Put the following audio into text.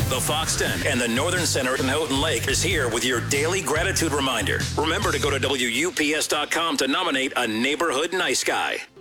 The Fox Den and the Northern Center in Houghton Lake is here with your daily gratitude reminder. Remember to go to WUPS.com to nominate a neighborhood nice guy.